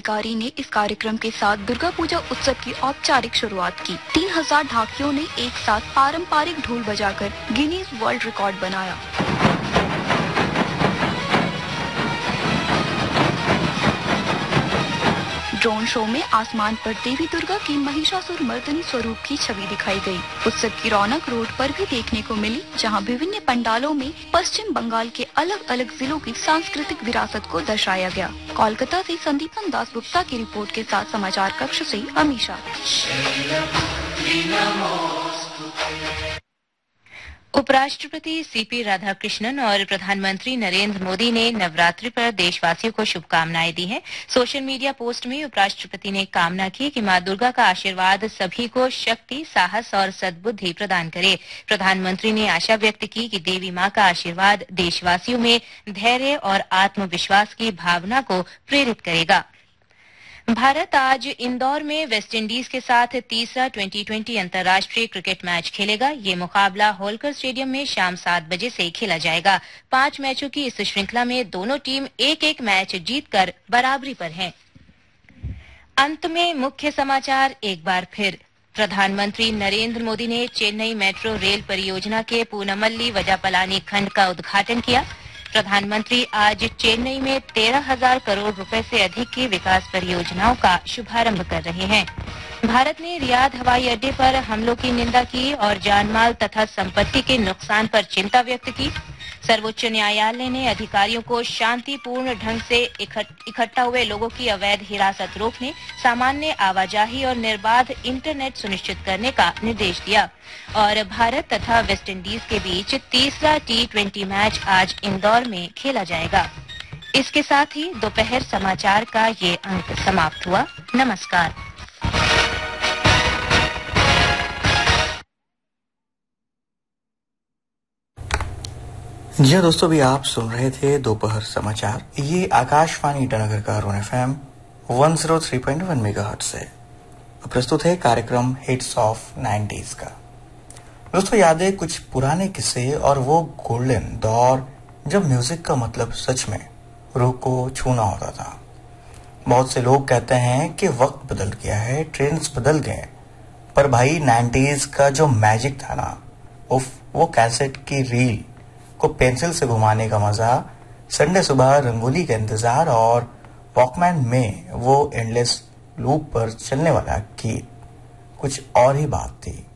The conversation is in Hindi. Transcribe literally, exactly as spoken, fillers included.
अधिकारी ने इस कार्यक्रम के साथ दुर्गा पूजा उत्सव की औपचारिक शुरुआत की। तीन हजार ढाकियों ने एक साथ पारंपरिक ढोल बजाकर गिनीज वर्ल्ड रिकॉर्ड बनाया। ड्रोन शो में आसमान पर देवी दुर्गा की महिषासुर मर्दनी स्वरूप की छवि दिखाई गई। उत्सव की रौनक रोड पर भी देखने को मिली, जहां विभिन्न पंडालों में पश्चिम बंगाल के अलग अलग जिलों की सांस्कृतिक विरासत को दर्शाया गया। कोलकाता से संदीपन दास गुप्ता की रिपोर्ट के साथ समाचार कक्ष से अमीशा। उपराष्ट्रपति सीपी राधाकृष्णन और प्रधानमंत्री नरेंद्र मोदी ने नवरात्रि पर देशवासियों को शुभकामनाएं दी हैं। सोशल मीडिया पोस्ट में उपराष्ट्रपति ने कामना की कि मां दुर्गा का आशीर्वाद सभी को शक्ति, साहस और सद्बुद्धि प्रदान करे। प्रधानमंत्री ने आशा व्यक्त की कि देवी मां का आशीर्वाद देशवासियों में धैर्य और आत्मविश्वास की भावना को प्रेरित करेगा। भारत आज इंदौर में वेस्टइंडीज के साथ तीसरा ट्वेंटी ट्वेंटी अंतर्राष्ट्रीय क्रिकेट मैच खेलेगा। ये मुकाबला होलकर स्टेडियम में शाम सात बजे से खेला जाएगा। पांच मैचों की इस श्रृंखला में दोनों टीम एक एक मैच जीतकर बराबरी पर हैं। अंत में मुख्य समाचार एक बार फिर। प्रधानमंत्री नरेंद्र मोदी ने चेन्नई मेट्रो रेल परियोजना के पूनमल्ली वजापलानी खंड का उद्घाटन किया। प्रधानमंत्री आज चेन्नई में तेरह हजार करोड़ रुपए से अधिक की विकास परियोजनाओं का शुभारंभ कर रहे हैं। भारत ने रियाद हवाई अड्डे पर हमलों की निंदा की और जानमाल तथा संपत्ति के नुकसान पर चिंता व्यक्त की। सर्वोच्च न्यायालय ने अधिकारियों को शांतिपूर्ण ढंग से इकट्ठा हुए लोगों की अवैध हिरासत रोकने, सामान्य आवाजाही और निर्बाध इंटरनेट सुनिश्चित करने का निर्देश दिया। और भारत तथा वेस्टइंडीज के बीच तीसरा टी ट्वेंटी मैच आज इंदौर में खेला जाएगा। इसके साथ ही दोपहर समाचार का ये अंक समाप्त हुआ। नमस्कार। जी हाँ दोस्तों, भी आप सुन रहे थे दोपहर समाचार। ये आकाशवाणी ईटानगर का रोन F M one zero three point one megahertz से प्रस्तुत है कार्यक्रम हिट्स ऑफ नाइंटीज़ का। दोस्तों, यादें कुछ पुराने किस्से और वो गोल्डन दौर जब म्यूजिक का मतलब सच में रूह को छूना होता था। बहुत से लोग कहते हैं कि वक्त बदल गया है, ट्रेंड्स बदल गए, पर भाई नाइंटीज़ का जो मैजिक था ना, उफ, वो कैसेट की रील को पेंसिल से घुमाने का मजा, संडे सुबह रंगोली का इंतजार और वॉकमैन में वो एंडलेस लूप पर चलने वाला गीत कुछ और ही बात थी।